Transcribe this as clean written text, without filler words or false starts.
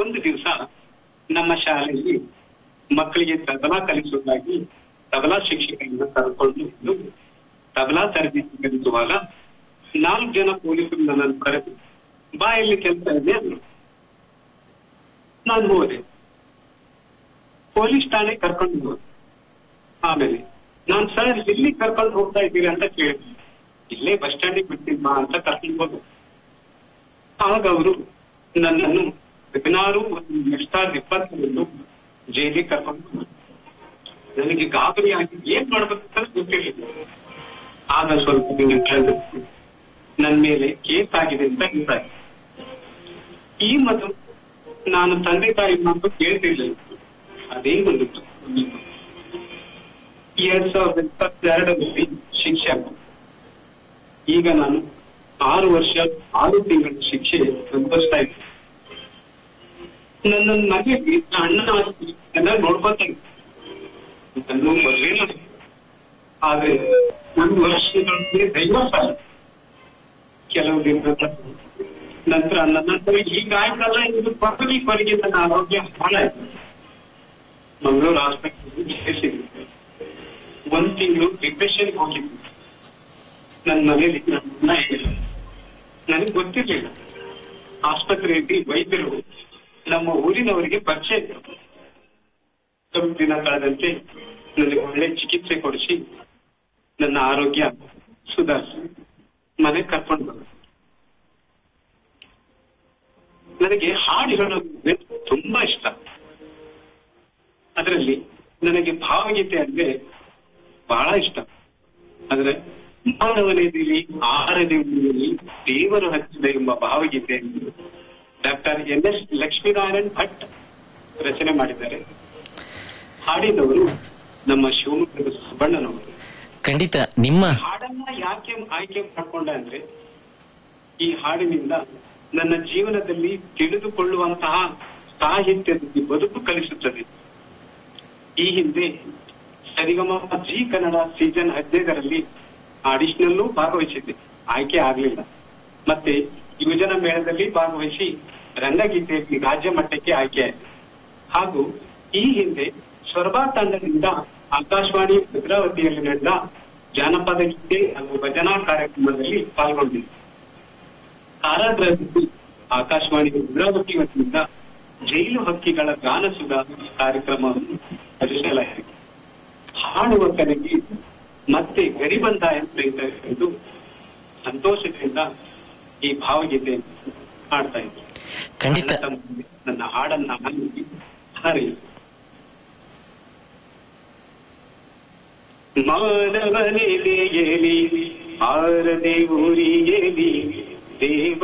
ಒಂದು ದಿವಸ ನಮ್ಮ ಶಾಲೆಯಲ್ಲಿ ಮಕ್ಕಳಿಗೆ ತಬಲಾ ಕಲಿಸುವುದಾಗಿ ತಬಲಾ ಶಿಕ್ಷಕರನ್ನ ಕರೆದುಕೊಂಡು ತಬಲಾ ತರಬೇತಿ ಕಲಿಸುವಾಗ 4 ಜನ ಪೊಲೀಸರು ನನ್ನನ್ನು ಕರೆದು ಬಾಯಲ್ಲಿ ಕೆಲಸ ಇದೆ ಅಂದ್ರು. ನಾನು ಹೋದೆ, ಪೊಲೀಸ್ ಠಾಣೆ ಕರ್ಕೊಂಡು ಹೋದೆ. ಆಮೇಲೆ ನಾನ್ ಸರ್ ಎಲ್ಲಿ ಕರ್ಕೊಂಡು ಹೋಗ್ತಾ ಇದ್ದೀರಿ ಅಂತ ಕೇಳಿದ್ವಿ. ಇಲ್ಲೇ ಬಸ್ ಸ್ಟ್ಯಾಂಡಿಗೆ ಬಿಡ್ತಿದ್ಮಾ ಅಂತ ಕರ್ಕೊಂಡು ಹೋದ್ರು. ಆಗ ಅವರು ನನ್ನನ್ನು 16/2020 ಜೈಲಿಗೆ ಕರ್ಕೊಂಡು ಹೋದ್ರು. ನನಗೆ ಗಾಬರಿ ಆಗಿ ಏನ್ ಮಾಡ್ಬೇಕಂತ ಗೊತ್ತಿರಲಿಲ್ಲ. ಆಗ ಸ್ವಲ್ಪ ದಿನ ಕಳೆದು ನನ್ನ ಮೇಲೆ ಕೇಸ್ ಆಗಿದೆ ಅಂತ ಹೇಳ್ತಾರೆ. ಈ ಮೊದಲು ನಾನು ತಂದೆ ತಾಯಿ ಮಾತು ಕೇಳ್ತಿರ್ಲಿಲ್ಲ. ಅದೇ ಒಂದು 2022 ಶಿಕ್ಷೆ. ಈಗ ನಾನು 6 ವರ್ಷ 6 ತಿಂಗಳ ಶಿಕ್ಷೆ ಅನುಭವಿಸ್ತಾ ಇದ್ದೆ. ನನ್ನ ಮನೆಯಲ್ಲಿ ಅಣ್ಣ ಎಲ್ಲ ನೋಡ್ಕೊತಾ ಇದ್ದೆ. ನನ್ನ ಮದುವೆ ಆದ್ರೆ 1 ವರ್ಷಗಳಿಗೆ ದೈವ ಸಾಲ. ಕೆಲವು ದಿನ ನಂತರ ನನ್ನ ಹೀಗಾಯ್ತಲ್ಲ ಇದು ಕೊನೆಗೆ ನನ್ನ ಆರೋಗ್ಯ ಹಾಳಾಯ್ತು. ಮಂಗಳೂರು ಆಸ್ಪತ್ರೆಗೆ ಸೇರಿಸಿದ್ವಿ. 1 ತಿಂಗಳು ಡಿಪ್ರೆಷನ್ ಹೋಗಿದ್ವಿ. ನನ್ನ ಮನೆಯಲ್ಲಿ ನನ್ನ ಹೇಳಿಲ್ಲ, ನನಗೆ ಗೊತ್ತಿರ್ಲಿಲ್ಲ. ಆಸ್ಪತ್ರೆಯಲ್ಲಿ ವೈದ್ಯರು ನಮ್ಮ ಊರಿನವರಿಗೆ ಪರಿಚಯ ಇದ್ರು. ಸ್ವಲ್ಪ ದಿನ ಕಳೆದಂತೆ ನನಗೆ ಒಳ್ಳೆ ಚಿಕಿತ್ಸೆ ಕೊಡಿಸಿ ನನ್ನ ಆರೋಗ್ಯ ಸುಧಾರಿಸಿ ಮನೆ ಕರ್ಕೊಂಡು ಬಂದ. ನನಗೆ ಹಾಡು ಹೇಳೋದು ತುಂಬಾ ಇಷ್ಟ. ಅದರಲ್ಲಿ ನನಗೆ ಭಾವಗೀತೆ ಅಂದ್ರೆ ಬಹಳ ಇಷ್ಟ. ಆದ್ರೆ ಮಾನವನೇದಿಲಿ ಆರನೇ ದೇವರು ಹಚ್ಚಿದ ಎಂಬ ಭಾವಗೀತೆಯನ್ನು ಡಾಕ್ಟರ್ NS ಲಕ್ಷ್ಮೀನಾರಾಯಣ್ ಭಟ್ ರಚನೆ ಮಾಡಿದ್ದಾರೆ. ಹಾಡಿದವರು ನಮ್ಮ ಶಿವಮೊಗ್ಗದ ಸುಬ್ಬಣ್ಣನವರು. ಖಂಡಿತ ನಿಮ್ಮ ಹಾಡನ್ನ ಯಾಕೆ ಆಯ್ಕೆ ಮಾಡ್ಕೊಂಡೆ ಅಂದ್ರೆ, ಈ ಹಾಡಿನಿಂದ ನನ್ನ ಜೀವನದಲ್ಲಿ ತಿಳಿದುಕೊಳ್ಳುವಂತಹ ಸಾಹಿತ್ಯದಲ್ಲಿ ಬದುಕು ಕಲಿಸುತ್ತದೆ. ಈ ಹಿಂದೆ ಸರಿಗಮ ಜಿ ಕನ್ನಡ ಸೀಸನ್ 15ರಲ್ಲಿ ಆಡಿಷನಲ್ಲೂ ಭಾಗವಹಿಸಿದ್ದೆ, ಆಯ್ಕೆ ಆಗ್ಲಿಲ್ಲ. ಮತ್ತೆ ಯುವಜನ ಮೇಳದಲ್ಲಿ ಭಾಗವಹಿಸಿ ರಂಗಗೀತೆಯಲ್ಲಿ ರಾಜ್ಯ ಮಟ್ಟಕ್ಕೆ ಆಯ್ಕೆ ಆಯಿತು. ಹಾಗೂ ಈ ಹಿಂದೆ ಸ್ವರ್ಬಾ ತಂಡದಿಂದ ಆಕಾಶವಾಣಿ ಭದ್ರಾವತಿಯಲ್ಲಿ ನಡೆದ ಜಾನಪದ ಗೀತೆ ಹಾಗೂ ಭಜನಾ ಕಾರ್ಯಕ್ರಮದಲ್ಲಿ ಪಾಲ್ಗೊಂಡಿದ್ದೆ. ಕಾರಾಗೃಹದಲ್ಲಿ ಆಕಾಶವಾಣಿ ಭದ್ರಾವತಿ ವತಿಯಿಂದ ಜೈಲು ಹಕ್ಕಿಗಳ ಗಾನ ಸುಧಾ ಕಾರ್ಯಕ್ರಮವನ್ನು ನಡೆಸಲಾಯಿತು. ಹಾಡುವ ಕಲೆಗೆ ಮತ್ತೆ ಗರಿಬಂಧ ಎಂದು ಸಂತೋಷದಿಂದ ಈ ಭಾವಗೀತೆ ಹಾಡ್ತಾ ಇದ್ದೆ. ಖಂಡಿತ ನನ್ನ ಹಾಡನ್ನ ಹಾರಿ. ಮಾನವನೆದೆಯಲಿ ಆರದೆ ಊರಿಯಲಿ ದೇವ